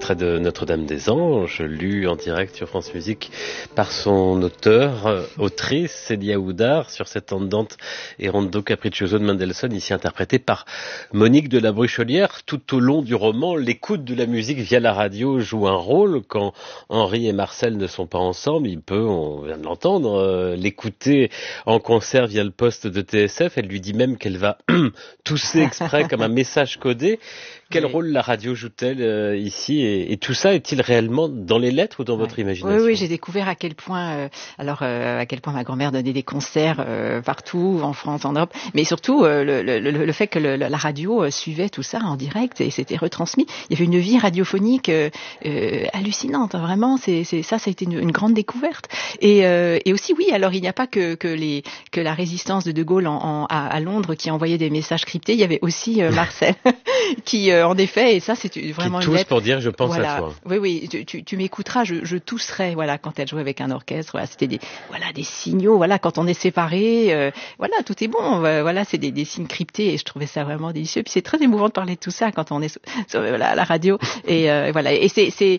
extrait de Notre-Dame des Anges, lu en direct sur France Musique par son autrice Célia Oudard, sur cette andante et rondo capriccioso de Mendelssohn, ici interprété par Monique de la Bruchelière. Tout au long du roman, l'écoute de la musique via la radio joue un rôle. Quand Henri et Marcel ne sont pas ensemble, il peut, on vient de l'entendre, l'écouter en concert via le poste de TSF. Elle lui dit même qu'elle va tousser exprès comme un message codé. Quel rôle la radio joue-t-elle ici, et tout ça est-il réellement dans les lettres ou dans votre imagination? Oui, j'ai découvert à quel point, à quel point ma grand-mère donnait des concerts partout, en France, en Europe, mais surtout le fait que la radio suivait tout ça en direct et c'était retransmis. Il y avait une vie radiophonique hallucinante, hein, vraiment. Ça a été une grande découverte. Et aussi, oui, alors il n'y a pas que la résistance de Gaulle à Londres qui envoyait des messages cryptés. Il y avait aussi Marcel qui en effet, et ça c'est vraiment qui une lettre pour dire je pense à toi. Oui, tu m'écouteras, je tousserai, voilà, quand elle jouait avec un orchestre, voilà, c'était des signaux, voilà, quand on est séparés, voilà, tout est bon, voilà, c'est des signes cryptés et je trouvais ça vraiment délicieux. Puis c'est très émouvant de parler de tout ça quand on est à la radio et voilà, et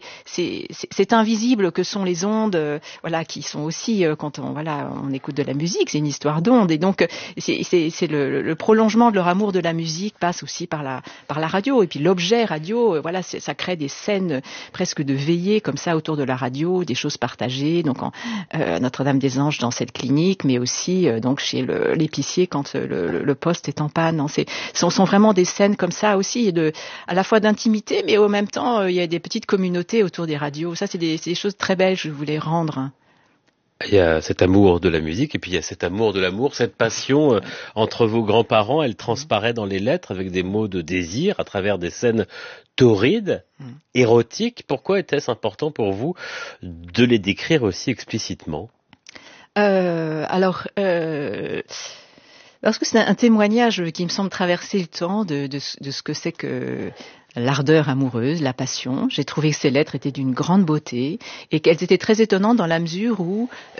c'est invisible que sont les ondes, voilà, qui sont aussi quand on écoute de la musique, c'est une histoire d'ondes et donc c'est le prolongement de leur amour de la musique passe aussi par la radio. Et puis l'objet radio, voilà, ça crée des scènes presque de veillée comme ça autour de la radio, des choses partagées. Donc Notre-Dame des Anges dans cette clinique, mais aussi donc chez l'épicier quand le poste est en panne. Sont vraiment des scènes comme ça aussi, à la fois d'intimité, mais en même temps il y a des petites communautés autour des radios. Ça, c'est des choses très belles. Je voulais rendre. Il y a cet amour de la musique et puis il y a cet amour de l'amour, cette passion entre vos grands-parents. Elle transparaît dans les lettres avec des mots de désir à travers des scènes torrides, érotiques. Pourquoi était-ce important pour vous de les décrire aussi explicitement? Parce que c'est un témoignage qui me semble traverser le temps de ce que c'est que l'ardeur amoureuse, la passion. J'ai trouvé que ces lettres étaient d'une grande beauté et qu'elles étaient très étonnantes dans la mesure où